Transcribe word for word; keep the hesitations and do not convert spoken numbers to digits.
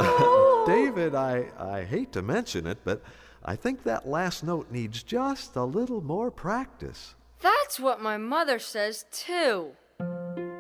David, I, I hate to mention it, but I think that last note needs just a little more practice. That's what my mother says, too.